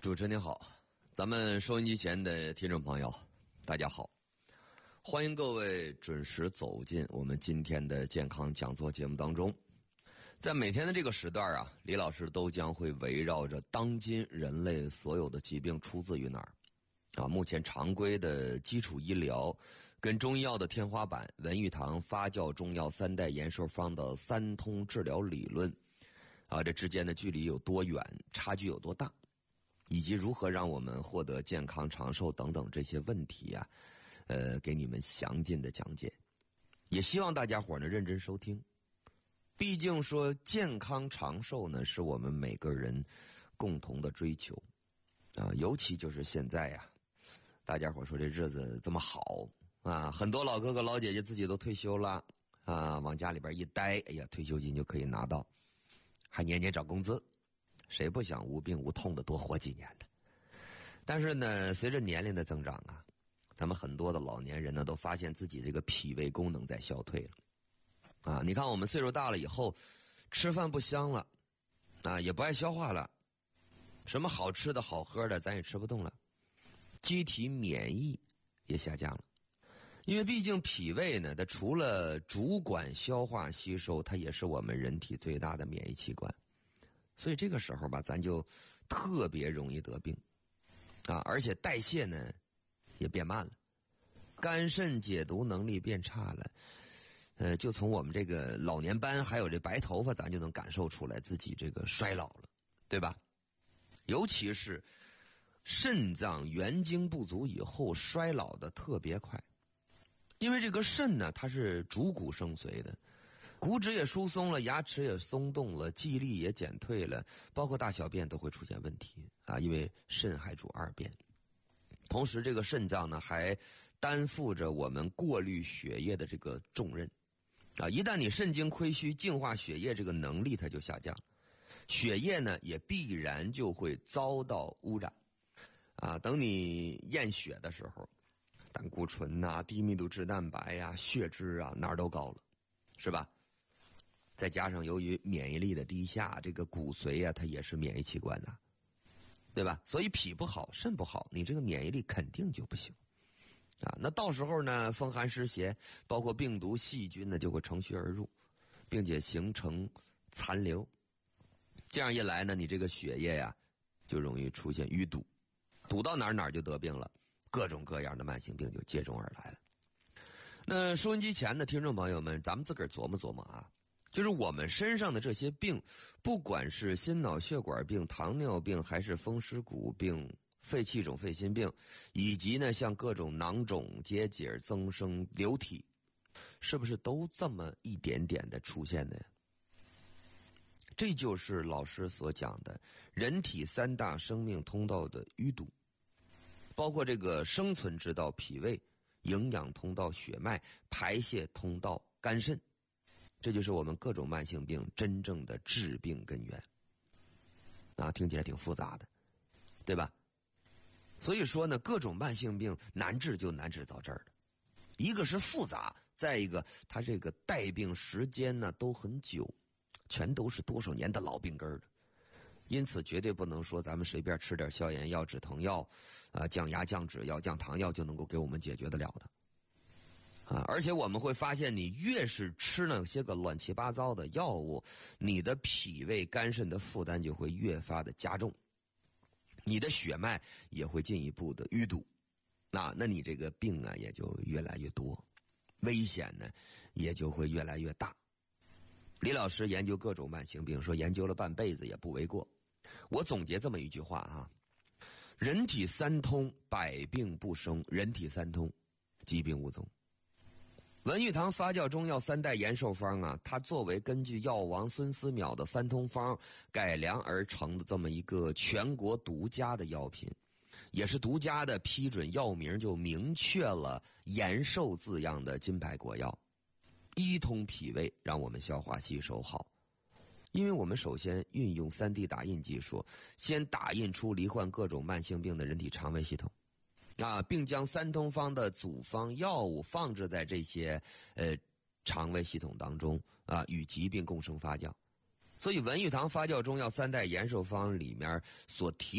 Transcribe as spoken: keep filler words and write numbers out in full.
主持您好，咱们收音机前的听众朋友，大家好，欢迎各位准时走进我们今天的健康讲座节目当中。在每天的这个时段啊，李老师都将会围绕着当今人类所有的疾病出自于哪儿啊，目前常规的基础医疗跟中医药的天花板文玉堂发酵中药三代延寿方的三通治疗理论啊，这之间的距离有多远，差距有多大，以及如何让我们获得健康长寿等等这些问题啊，呃，给你们详尽的讲解。也希望大家伙呢认真收听，毕竟说健康长寿呢是我们每个人共同的追求啊，尤其就是现在呀、啊，大家伙说这日子这么好啊，很多老哥哥老姐姐自己都退休了啊，往家里边一待，哎呀，退休金就可以拿到，还年年涨工资。谁不想无病无痛的多活几年呢？但是呢，随着年龄的增长啊，咱们很多的老年人呢，都发现自己这个脾胃功能在消退了。啊，你看我们岁数大了以后，吃饭不香了，啊，也不爱消化了，什么好吃的好喝的咱也吃不动了，机体免疫也下降了。因为毕竟脾胃呢，它除了主管消化吸收，它也是我们人体最大的免疫器官。所以这个时候吧，咱就特别容易得病啊，而且代谢呢也变慢了，肝肾解毒能力变差了。呃，就从我们这个老年斑还有这白头发，咱就能感受出来自己这个衰老了，对吧？尤其是肾脏元精不足以后，衰老的特别快，因为这个肾呢，它是主骨生髓的。骨质也疏松了，牙齿也松动了，记忆力也减退了，包括大小便都会出现问题啊！因为肾还主二便，同时这个肾脏呢还担负着我们过滤血液的这个重任啊！一旦你肾精亏虚，净化血液这个能力它就下降，血液呢也必然就会遭到污染啊！等你验血的时候，胆固醇呐、啊、低密度脂蛋白呀、啊、血脂啊哪儿都高了，是吧？再加上由于免疫力的低下，这个骨髓啊它也是免疫器官呐、啊，对吧？所以脾不好肾不好，你这个免疫力肯定就不行啊。那到时候呢，风寒湿邪包括病毒细菌呢就会乘虚而入，并且形成残留，这样一来呢，你这个血液呀、啊、就容易出现淤堵，堵到哪儿哪儿就得病了，各种各样的慢性病就接踵而来了。那收音机前的听众朋友们，咱们自个儿琢磨琢磨啊，就是我们身上的这些病，不管是心脑血管病、糖尿病，还是风湿骨病、肺气肿、肺心病，以及呢像各种囊肿、结节、增生、瘤体，是不是都这么一点点的出现的呀？这就是老师所讲的人体三大生命通道的淤堵，包括这个生存之道脾胃、营养通道血脉、排泄通道肝肾，这就是我们各种慢性病真正的致病根源啊，听起来挺复杂的，对吧？所以说呢，各种慢性病难治就难治到这儿的，一个是复杂，再一个它这个带病时间呢都很久，全都是多少年的老病根的，因此绝对不能说咱们随便吃点消炎药、止疼药、啊降压、降脂药、降糖药就能够给我们解决得了的。啊，而且我们会发现，你越是吃那些个乱七八糟的药物，你的脾胃肝肾的负担就会越发的加重，你的血脉也会进一步的淤堵，那那你这个病啊也就越来越多，危险呢也就会越来越大。李老师研究各种慢性病，说研究了半辈子也不为过。我总结这么一句话啊：人体三通，百病不生；人体三通，疾病无踪。文玉堂发酵中药三代延寿方啊，它作为根据药王孙思邈的三通方改良而成的这么一个全国独家的药品，也是独家的批准药名就明确了延寿字样的金牌国药，一通脾胃，让我们消化吸收好。因为我们首先运用 三 D 打印技术，先打印出罹患各种慢性病的人体肠胃系统啊，并将三通方的组方药物放置在这些呃肠胃系统当中啊，与疾病共生发酵。所以文玉堂发酵中药三代延寿方里面所提